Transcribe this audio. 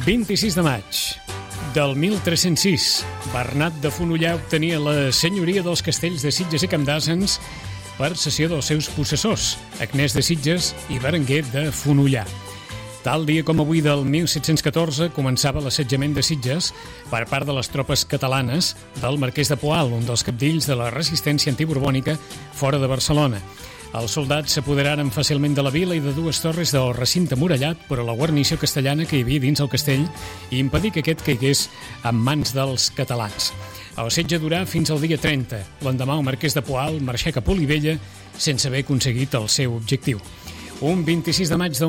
26 de maig del 1306, Bernat de Fonollar obtenia la senyoria dels castells de Sitges i Campdàsens per cessió dels seus possessors, Agnès de Sitges i Berenguer de Fonollar. Tal dia com avui del 1714 començava l'assetjament de Sitges per part de les tropes catalanes del marquès de Poal, un dels capdills de la resistència antiborbònica fora de Barcelona. Els soldats s'apoderaren fàcilment de la vila i de dues torres del recinte murallat, però la guarnició castellana que hi havia dins el castell impedí que aquest caigués en mans dels catalans. El setge durà fins al dia 30. L'endemà el marquès de Poal marxà cap a Olivella sense haver aconseguit el seu objectiu. Un 26 de maig del